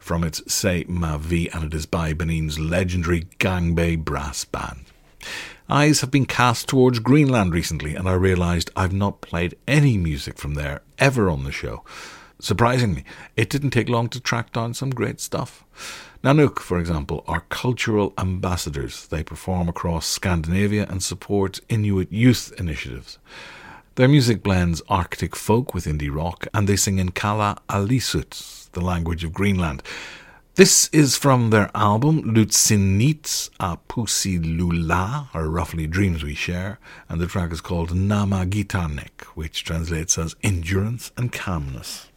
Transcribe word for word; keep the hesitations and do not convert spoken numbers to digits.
from its C'est Ma Vie, and it is by Benin's legendary Gangbei Brass Band. Eyes have been cast towards Greenland recently, and I realised I've not played any music from there ever on the show. Surprisingly, it didn't take long to track down some great stuff. Nanook, for example, are cultural ambassadors. They perform across Scandinavia and support Inuit youth initiatives. Their music blends Arctic folk with indie rock, and they sing in Kala Alisut, the language of Greenland. This is from their album Lutsinits a Pusi Lula, or roughly Dreams We Share, and the track is called Nama Gitarnek, which translates as endurance and calmness.